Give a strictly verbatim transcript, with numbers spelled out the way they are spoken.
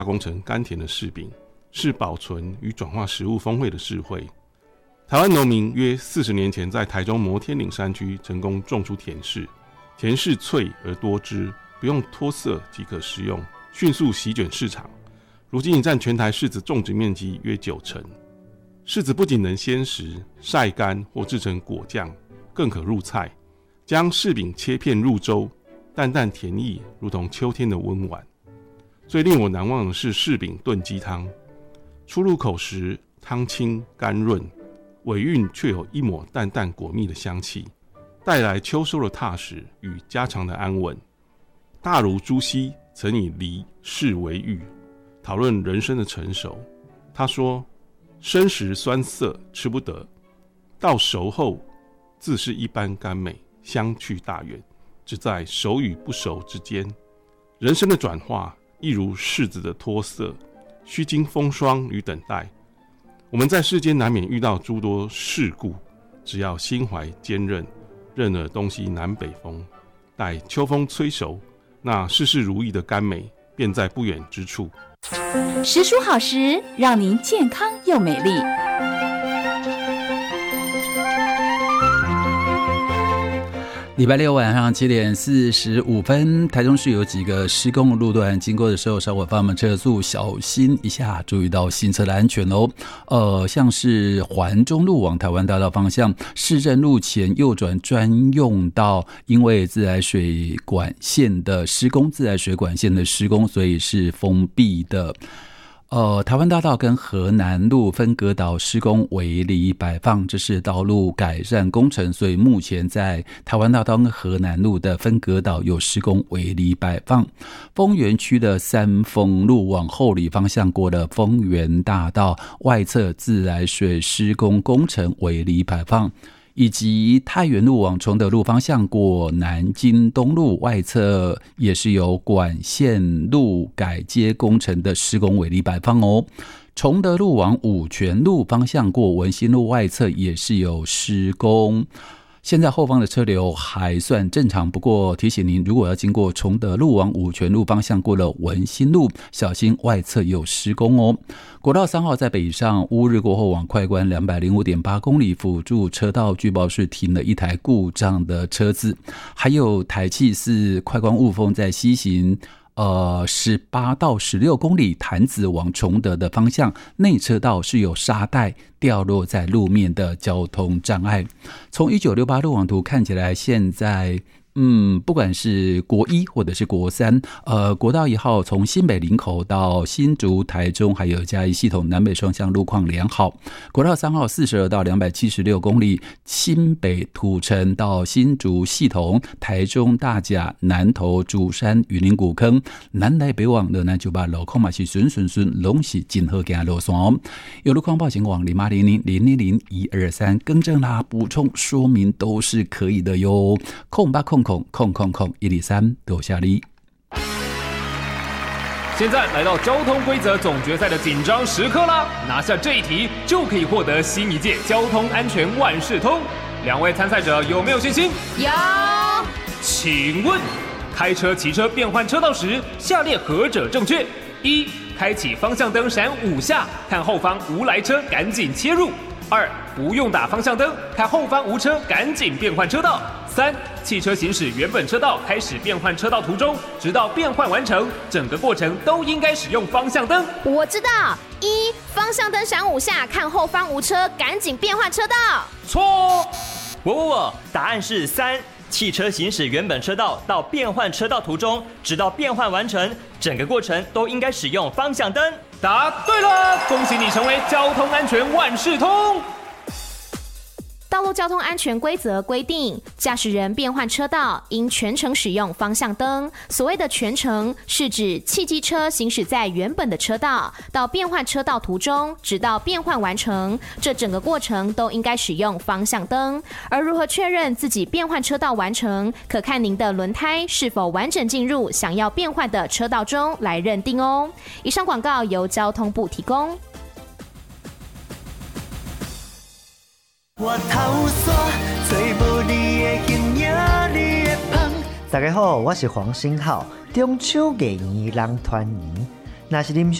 工成甘甜的柿饼，是保存与转化食物风味的智慧。台湾农民约四十年前在台中摩天岭山区成功种出甜柿，甜柿脆而多汁，不用脱色即可食用，迅速席卷市场。如今已占全台柿子种植面积约九成。柿子不仅能鲜食、晒干或制成果酱，更可入菜。将柿饼切片入粥，淡淡甜意，如同秋天的温婉。最令我难忘的是柿饼炖鸡汤，初入口时汤清甘润，尾韵却有一抹淡淡果蜜的香气，带来秋收的踏实与家常的安稳。大儒朱熹曾以梨柿为喻，讨论人生的成熟。他说：生时酸涩吃不得，到熟后自是一般甘美，相去大远，只在熟与不熟之间。人生的转化亦如柿子的脱色，须经风霜与等待。我们在世间难免遇到诸多事故，只要心怀坚韧，任尔东西南北风，待秋风吹熟，那事事如意的甘美便在不远之处。 时蔬好食，让您健康又美丽。 礼拜六晚上七点四十五分，台中市有几个施工路段经过的时候，稍微放慢车速，小心一下，注意到行车的安全哦。呃，像是环中路往台湾大道方向，市政路前右转专用道，因为自来水管线的施工，自来水管线的施工，所以是封闭的。呃，台湾大道跟河南路分隔岛施工围篱摆放，这是道路改善工程，所以目前在台湾大道跟河南路的分隔岛有施工围篱摆放。丰原区的三丰路往后里方向过的丰原大道外侧自来水施工工程围篱摆放。以及太原路往崇德路方向过南京东路外侧也是有管线路改接工程的施工围篱摆放哦。崇德路往五权路方向过文心路外侧也是有施工。现在后方的车流还算正常，不过提醒您，如果要经过崇德路往五权路方向过了文心路，小心外侧有施工哦。国道三号在北上乌日过后往快关 两百零五点八公里，辅助车道据报是停了一台故障的车子。还有台七四快关雾峰在西行呃，十八到十六公里，潭子往崇德的方向，内车道是有沙袋掉落在路面的交通障碍。从一九六八路网图看起来，现在嗯，不管是国一或者是国三，呃，国道一号从新北林口到新竹、台中还有嘉义系统南北双向路况良好。国道三号四十二到两百七十六公里，新北土城到新竹系统、台中大甲、南投、竹山、云林古坑，南来北往的呢就把路况嘛是顺顺顺，拢是真好行路线哦。有路况报警网零八零零零零零一二三，更正啦、补充说明都是可以的哟。空八空。空空空空一里三多下力。 现在来到交通规则总决赛的紧张时刻啦！拿下这一题就可以获得新一届交通安全万事通。两位参赛者有没有信心？ 有。 请问，开车、骑车变换车道时，下列何者正确？一、开启方向灯闪五下，看后方无来车，赶紧切入。二、不用打方向灯，看后方无车，赶紧变换车道。三、汽车行驶原本车道开始变换车道途中，直到变换完成，整个过程都应该使用方向灯。 我知道，一、方向灯闪五下，看后方无车，赶紧变换车道。 错。 我我我，答案是三。汽车行驶原本车道到变换车道途中，直到变换完成，整个过程都应该使用方向灯。 答对了，恭喜你成为交通安全万事通。 道路交通安全规则规定，驾驶人变换车道应全程使用方向灯。所谓的全程，是指汽机车行驶在原本的车道到变换车道途中，直到变换完成，这整个过程都应该使用方向灯。而如何确认自己变换车道完成，可看您的轮胎是否完整进入想要变换的车道中来认定哦。以上广告由交通部提供。 我头山找无你的形影，你的香。大家好，我是黄星浩，中秋艺园人团圆， 若是啉